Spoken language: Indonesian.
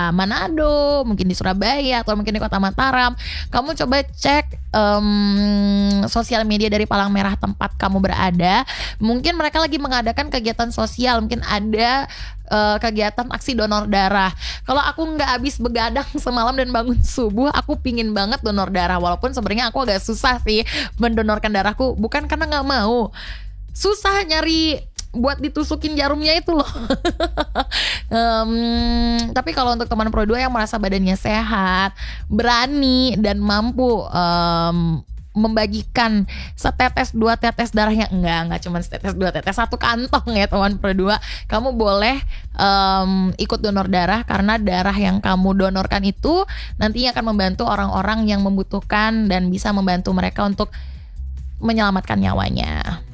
kota Manado, mungkin di Surabaya, atau mungkin di kota Mataram, kamu coba cek sosial media dari Palang Merah tempat kamu berada. Mungkin mereka lagi mengadakan kegiatan sosial, mungkin ada kegiatan aksi donor darah. Kalau aku nggak habis begadang semalam dan bangun subuh, aku pingin banget donor darah. Walaupun sebenarnya aku agak susah sih mendonorkan darahku, bukan karena nggak mau, susah nyari buat ditusukin jarumnya itu loh. Tapi kalau untuk teman Pro 2 yang merasa badannya sehat, berani dan mampu membagikan setetes 2 tetes darahnya, enggak cuma setetes 2 tetes, 1 kantong ya teman Pro 2, kamu boleh ikut donor darah, karena darah yang kamu donorkan itu nantinya akan membantu orang-orang yang membutuhkan dan bisa membantu mereka untuk menyelamatkan nyawanya.